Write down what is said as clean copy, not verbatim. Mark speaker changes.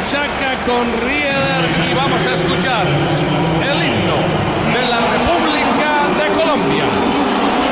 Speaker 1: Chaka con Rieder y vamos a escuchar el himno